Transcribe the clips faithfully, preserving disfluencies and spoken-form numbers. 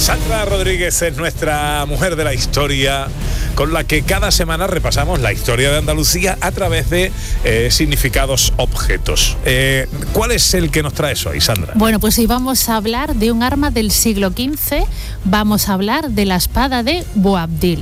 Sandra Rodríguez es nuestra mujer de la historia, con la que cada semana repasamos la historia de Andalucía a través de eh, significados objetos. Eh, ¿Cuál es el que nos traes hoy, Sandra? Bueno, pues hoy vamos a hablar de un arma del siglo quince, vamos a hablar de la espada de Boabdil.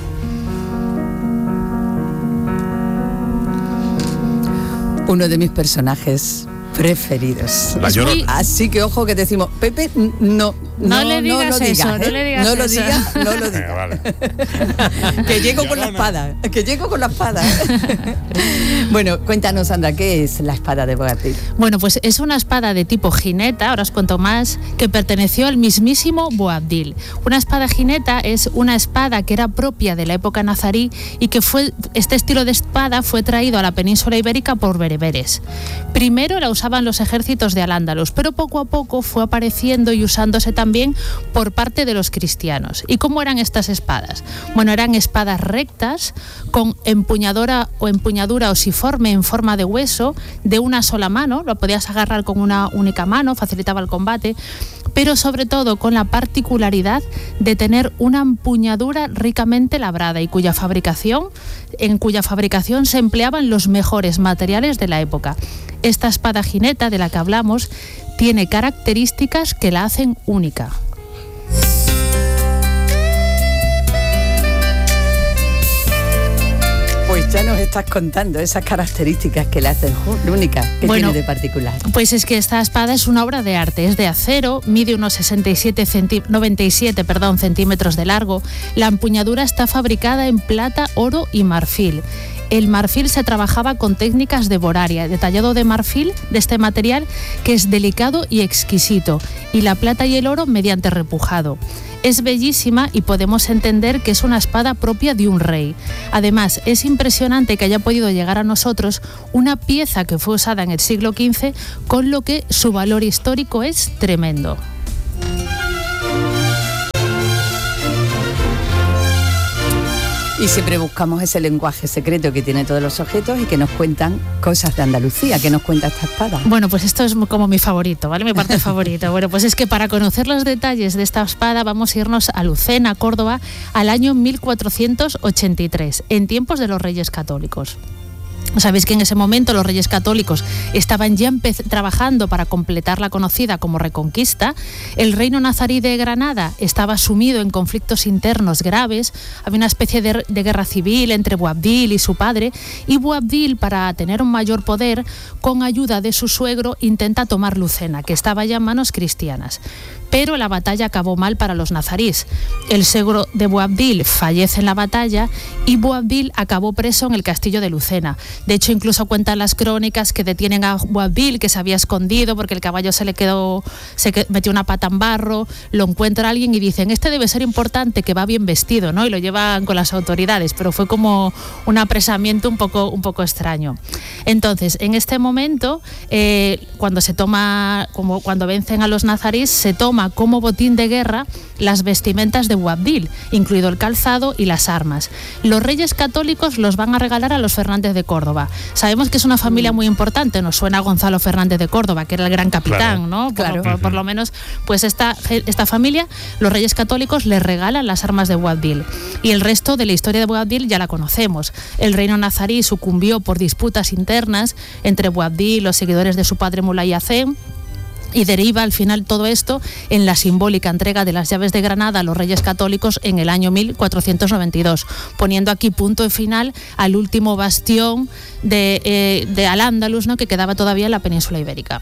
Uno de mis personajes preferidos. La Llorona. Así que ojo que decimos, Pepe, no, No, no le digas no lo eso, digas, no ¿eh? le digas no lo eso. digas, no lo digas. Venga, vale. Que llego con la espada, que llego con la espada. Bueno, cuéntanos, Sandra, ¿qué es la espada de Boabdil? Bueno, pues es una espada de tipo jineta, ahora os cuento más, que perteneció al mismísimo Boabdil. Una espada jineta es una espada que era propia de la época nazarí y que fue, este estilo de espada fue traído a la península ibérica por bereberes. Primero la usaban los ejércitos de Al-Ándalus, pero poco a poco fue apareciendo y usándose también por parte de los cristianos. ¿Y cómo eran estas espadas? Bueno, eran espadas rectas con empuñadura o empuñadura osiforme en forma de hueso de una sola mano, lo podías agarrar con una única mano, facilitaba el combate, pero sobre todo con la particularidad de tener una empuñadura ricamente labrada y cuya fabricación, en cuya fabricación se empleaban los mejores materiales de la época. Esta espada jineta de la que hablamos tiene características que la hacen única. Pues ya nos estás contando esas características que la hacen única, que Bueno, tiene de particular. Pues es que esta espada es una obra de arte, es de acero, mide unos sesenta y siete centi- noventa y siete perdón, centímetros de largo. La empuñadura está fabricada en plata, oro y marfil. El marfil se trabajaba con técnicas de boraria, de tallado de marfil de este material que es delicado y exquisito, y la plata y el oro mediante repujado. Es bellísima y podemos entender que es una espada propia de un rey. Además, es impresionante que haya podido llegar a nosotros una pieza que fue usada en el siglo quince, con lo que su valor histórico es tremendo. Y siempre buscamos ese lenguaje secreto que tiene todos los objetos y que nos cuentan cosas de Andalucía, que nos cuenta esta espada. Bueno, pues esto es como mi favorito, ¿vale? Mi parte favorita. Bueno, pues es que para conocer los detalles de esta espada vamos a irnos a Lucena, Córdoba, al año mil cuatrocientos ochenta y tres, en tiempos de los Reyes Católicos. Sabéis que en ese momento los reyes católicos estaban ya empe- trabajando para completar la conocida como Reconquista. El reino nazarí de Granada estaba sumido en conflictos internos graves. Había una especie de, de guerra civil entre Boabdil y su padre. Y Boabdil, para tener un mayor poder, con ayuda de su suegro, intenta tomar Lucena, que estaba ya en manos cristianas. Pero la batalla acabó mal para los nazarís. El suegro de Boabdil fallece en la batalla y Boabdil acabó preso en el castillo de Lucena. De hecho, incluso cuentan las crónicas que detienen a Boabdil, que se había escondido porque el caballo se le quedó, se metió una pata en barro, lo encuentra alguien y dicen, este debe ser importante, que va bien vestido, ¿no? Y lo llevan con las autoridades, pero fue como un apresamiento un poco, un poco extraño. Entonces, en este momento, eh, cuando se toma, como cuando vencen a los nazarís, se toma como botín de guerra las vestimentas de Boabdil, incluido el calzado y las armas. Los reyes católicos los van a regalar a los Fernández de Córdoba. Sabemos que es una familia muy importante, nos suena a Gonzalo Fernández de Córdoba, que era el gran capitán, claro, ¿no? Por, claro. por, por lo menos, pues esta, esta familia, los reyes católicos les regalan las armas de Boabdil. Y el resto de la historia de Boabdil ya la conocemos. El reino nazarí sucumbió por disputas internas entre Boabdil y los seguidores de su padre Mulay Hacén, y deriva al final todo esto en la simbólica entrega de las llaves de Granada a los reyes católicos en el año mil cuatrocientos noventa y dos, poniendo aquí punto y final al último bastión de, eh, de Al-Ándalus, ¿no?, que quedaba todavía en la península ibérica.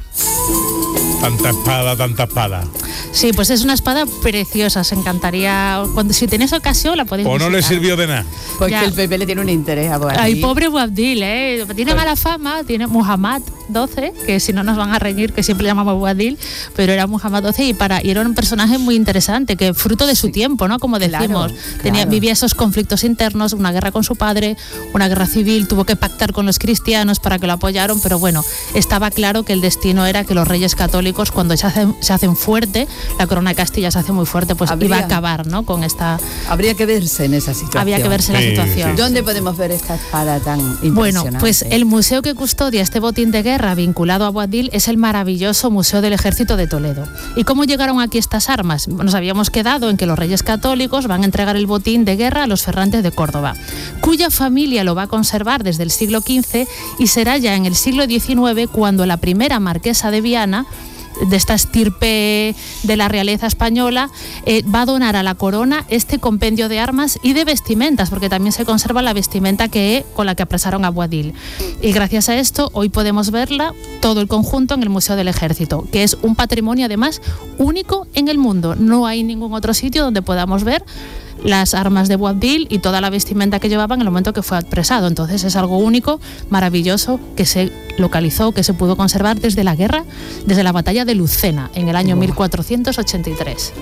Tanta espada, tanta espada. Sí, pues es una espada preciosa, os encantaría. Cuando, si tenéis ocasión, la podéis O no visitar. le sirvió de nada. Porque Ya. el Pepe le tiene un interés a Boabdil. Ay, pobre Boabdil, ¿eh? Tiene mala fama, tiene Muhammad doce, que si no nos van a reñir, que siempre llamamos Boabdil, pero era Muhammad doce y, para, y era un personaje muy interesante, que fruto de su sí. tiempo, ¿no? Como decimos, claro, tenía, claro. vivía esos conflictos internos, una guerra con su padre, una guerra civil, tuvo que pactar con los cristianos para que lo apoyaran, pero bueno, estaba claro que el destino era que los reyes católicos, cuando se hacen, se hacen fuerte, la corona de Castilla se hace muy fuerte, pues Habría, iba a acabar, ¿no? Con esta... Habría que verse en esa situación. Había que verse en Sí, la situación. sí. ¿Dónde podemos ver esta espada tan impresionante? Bueno, pues el museo que custodia este botín de guerra vinculado a Boabdil es el maravilloso Museo del Ejército de Toledo. ¿Y cómo llegaron aquí estas armas? Nos habíamos quedado en que los reyes católicos van a entregar el botín de guerra a los Ferrantes de Córdoba, cuya familia lo va a conservar desde el siglo quince y será ya en el siglo diecinueve cuando la primera marquesa de Viana, de esta estirpe de la realeza española, eh, va a donar a la corona este compendio de armas y de vestimentas, porque también se conserva la vestimenta que con la que apresaron a Boabdil. Y gracias a esto hoy podemos verla, todo el conjunto, en el Museo del Ejército, que es un patrimonio además único en el mundo. No hay ningún otro sitio donde podamos ver las armas de Boabdil y toda la vestimenta que llevaban en el momento que fue apresado. Entonces es algo único, maravilloso, que se localizó, que se pudo conservar desde la guerra, desde la batalla de Lucena, en el año mil cuatrocientos ochenta y tres.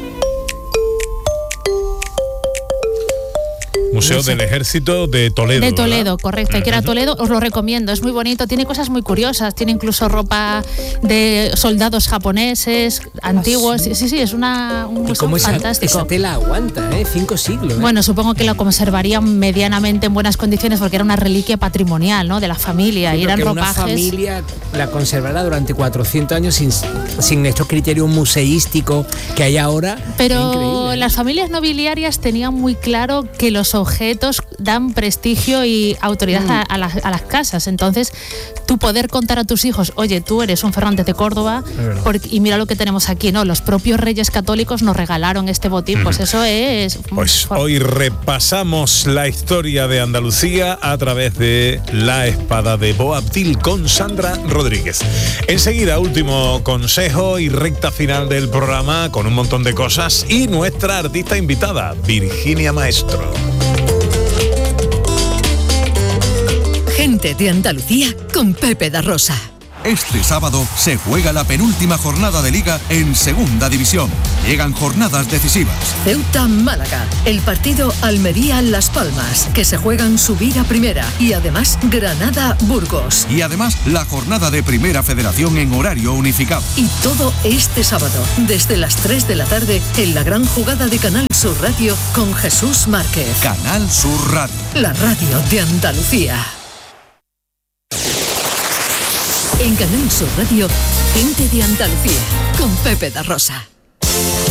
Museo del Ejército de Toledo. De Toledo, ¿verdad? correcto. Hay que ir a Toledo, os lo recomiendo, es muy bonito, tiene cosas muy curiosas, tiene incluso ropa de soldados japoneses antiguos. Sí, sí, sí, es una, un ¿Y museo cómo esa, fantástico. esa tela aguanta, eh? Cinco siglos. ¿eh? Bueno, supongo que la conservarían medianamente en buenas condiciones porque era una reliquia patrimonial, ¿no? De la familia, Sí, y eran porque una ropajes. familia la conservará durante cuatrocientos años sin, sin estos criterios museísticos que hay ahora. Pero Increíble, ¿eh? las familias nobiliarias tenían muy claro que los objetos dan prestigio y autoridad Mm. a, a las, a las casas. Entonces, tú poder contar a tus hijos, oye, tú eres un Fernández de Córdoba, verdad. porque, y mira lo que tenemos aquí, ¿no? Los propios reyes católicos nos regalaron este botín, pues eso es... Pues for- hoy repasamos la historia de Andalucía a través de La Espada de Boabdil con Sandra Rodríguez. Enseguida, último consejo y recta final del programa con un montón de cosas y nuestra artista invitada, Virginia Maestro. Gente de Andalucía con Pepe da Rosa. Este sábado se juega la penúltima jornada de Liga en Segunda División. Llegan jornadas decisivas. Ceuta-Málaga, el partido Almería-Las Palmas, que se juegan subir a primera, y además Granada-Burgos. Y además la jornada de Primera Federación en horario unificado. Y todo este sábado, desde las tres de la tarde, en la gran jugada de Canal Sur Radio con Jesús Márquez. Canal Sur Radio. La radio de Andalucía. En Canal Sur Radio, Gente de Andalucía, con Pepe da Rosa.